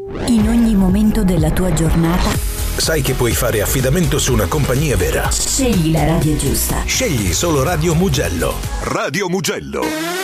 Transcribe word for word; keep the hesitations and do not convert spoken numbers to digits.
In ogni momento della tua giornata sai che puoi fare affidamento su una compagnia vera. scegli la radio giusta. Scegli solo Radio Mugello. Radio Mugello.